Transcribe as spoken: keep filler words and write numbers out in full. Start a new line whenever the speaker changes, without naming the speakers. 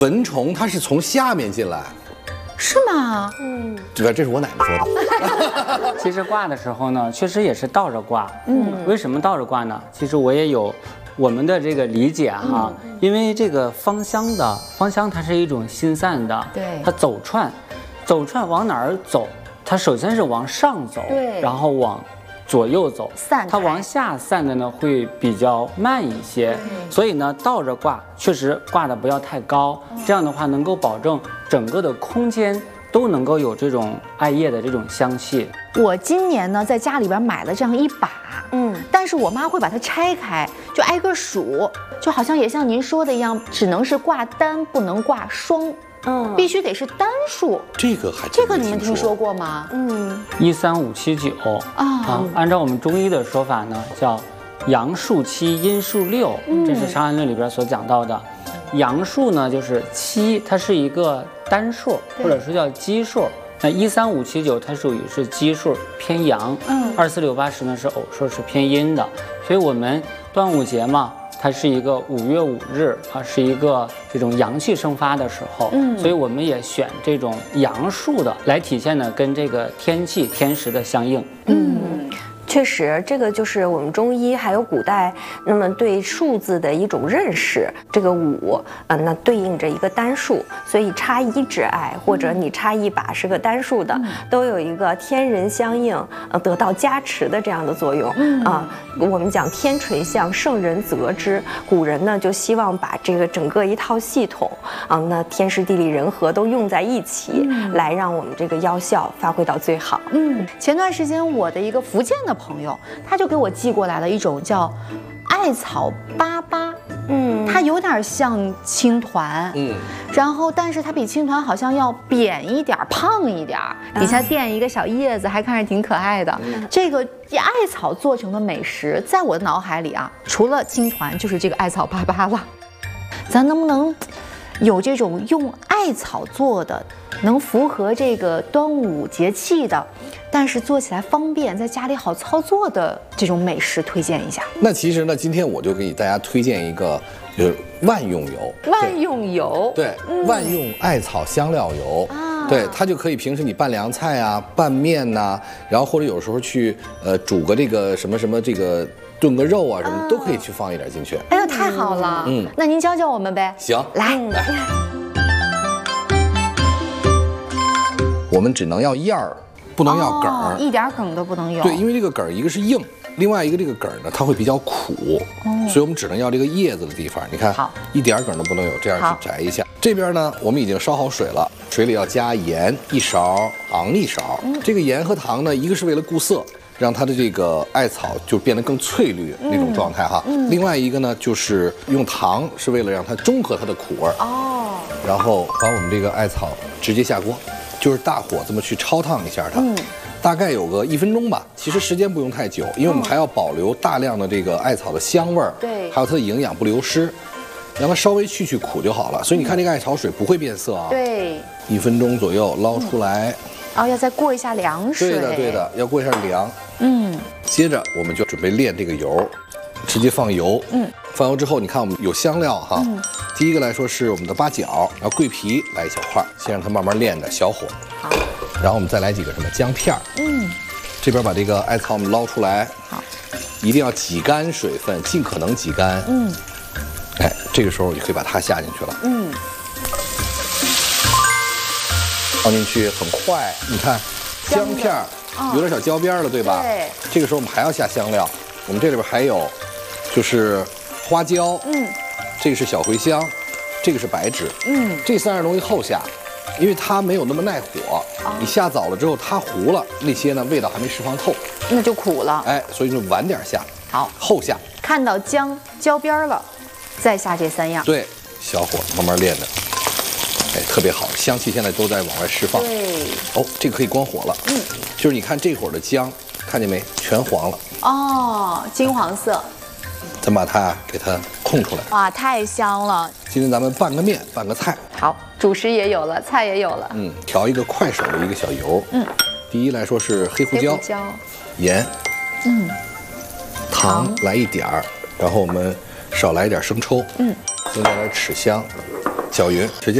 蚊虫它是从下面进来，
是吗？
嗯，这个这是我奶奶说
的。其实挂的时候呢，确实也是倒着挂。嗯，为什么倒着挂呢？其实我也有我们的这个理解哈，嗯、因为这个芳香的芳香它是一种心散的，
对，
它走串，走串往哪儿走？它首先是往上走，
对，
然后往左右走，
散
它往下散的呢会比较慢一些，所以呢倒着挂，确实挂的不要太高，这样的话能够保证整个的空间都能够有这种艾叶的这种香气。
我今年呢在家里边买了这样一把，嗯，但是我妈会把它拆开，就挨个数，就好像也像您说的一样，只能是挂单，不能挂双。嗯，必须得是单数。
这个还
这个你们听说过吗？
嗯，一三五七九啊啊，按照我们中医的说法呢，叫阳数七，阴数六，这是《伤寒论》里边所讲到的。阳数呢就是七，它是一个单数，或者说叫奇数。那一三五七九它属于是奇数偏阳，嗯，二四六八十呢是偶数是偏阴的。所以我们端午节嘛。它是一个五月五日啊，是一个这种阳气生发的时候，嗯，所以我们也选这种阳数的来体现呢，跟这个天气天时的相应。
嗯，确实，这个就是我们中医还有古代那么对数字的一种认识。这个五，呃，那对应着一个单数，所以插一指艾或者你插一把是个单数的，嗯、都有一个天人相应，呃，得到加持的这样的作用。嗯啊、呃，我们讲天垂象，圣人择之。古人呢就希望把这个整个一套系统啊、呃，那天时地利人和都用在一起，嗯、来让我们这个药效发挥到最好。
嗯，前段时间我的一个福建的朋友，他就给我寄过来了一种叫艾草粑粑。嗯，它有点像青团，嗯，然后但是它比青团好像要扁一点、胖一点，底下垫一个小叶子，还看着挺可爱的。嗯、这个艾草做成的美食，在我的脑海里啊，除了青团就是这个艾草粑粑了。咱能不能有这种用艾草做的，能符合这个端午节气的，但是做起来方便，在家里好操作的这种美食推荐一下？
那其实呢，今天我就给大家推荐一个，就是万用油。
万用油，
对，嗯、万用艾草香料油。啊，对，它就可以平时你拌凉菜啊、拌面呐、啊，然后或者有时候去呃煮个这个什么什么这个。炖个肉啊，什么、啊、都可以去放一点进去。
哎呀，太好了！嗯，那您教教我们呗。
行，
来
来，我们只能要叶儿，不能要梗儿、
哦，一点梗都不能有。
对，因为这个梗儿一个是硬，另外一个这个梗儿呢，它会比较苦，哦、所以我们只能要这个叶子的地方。你看，
好，
一点梗都不能有，这样去摘一下。这边呢，我们已经烧好水了，水里要加盐一勺，糖一勺。嗯、这个盐和糖呢，一个是为了固色。让它的这个艾草就变得更翠绿那种状态哈。嗯、另外一个呢，就是用糖是为了让它中和它的苦味哦。然后把我们这个艾草直接下锅，就是大火这么去焯烫一下它，嗯、大概有个一分钟吧。其实时间不用太久，因为我们还要保留大量的这个艾草的香味儿，
对，
还有它的营养不流失，让它稍微去去苦就好了。所以你看这个艾草水不会变色啊。
对，
一分钟左右捞出来。嗯
哦，要再过一下凉水。
对的，对的，要过一下凉。嗯，接着我们就准备炼这个油，直接放油。嗯，放油之后，你看我们有香料哈。嗯，第一个来说是我们的八角，然后桂皮来一小块，先让它慢慢炼着，小火。
好。
然后我们再来几个什么姜片儿。嗯，这边把这个艾草我们捞出来。
好，
一定要挤干水分，尽可能挤干。嗯，哎，这个时候也可以把它下进去了。嗯。放进去很快，你看姜片儿有点小焦边了，对吧？
对。
这个时候我们还要下香料，我们这里边还有就是花椒，嗯，这个是小茴香，这个是白芷，嗯，这三样东西后下，因为它没有那么耐火，哦、你下早了之后它糊了，那些呢味道还没释放透，
那就苦了。
哎，所以就晚点下，
好，
后下。
看到姜焦边了，再下这三样。
对，小火慢慢炼着。哎，特别好，香气现在都在往外释放。
对，
哦，这个可以关火了。嗯，就是你看这会儿的姜，看见没？全黄了。
哦，金黄色。
咱把它给它控出来。
哇，太香了！
今天咱们拌个面，拌个菜。
好，主食也有了，菜也有了。
嗯，调一个快手的一个小油。嗯，第一来说是黑胡椒、
黑胡椒
盐，嗯，糖来一点儿，然后我们少来一点生抽，嗯，增加点豉香，搅匀，直接。